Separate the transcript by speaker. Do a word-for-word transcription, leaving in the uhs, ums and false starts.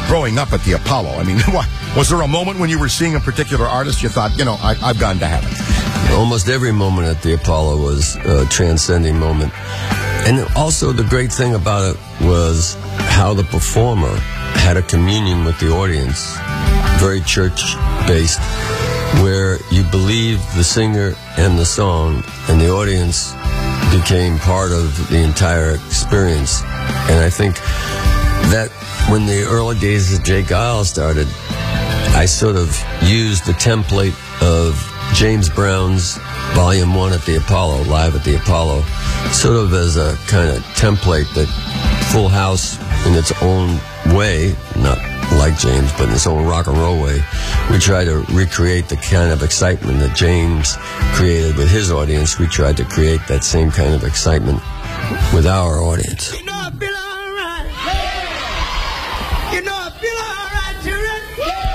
Speaker 1: growing up at the Apollo? I mean, what, was there a moment when you were seeing a particular artist you thought, you know, I, I've gone to heaven?
Speaker 2: Almost every moment at the Apollo was a transcending moment. And also the great thing about it was how the performer had a communion with the audience, very church-based, where you believed the singer and the song, and the audience became part of the entire experience. And I think that when the early days of J. Geils started, I sort of used the template of James Brown's Volume one at the Apollo, Live at the Apollo, sort of as a kind of template that Full House in its own way, not like James, but in its own rock and roll way, we try to recreate the kind of excitement that James created with his audience. We tried to create that same kind of excitement with our audience.
Speaker 3: You know I feel all right. You know I feel all right, children.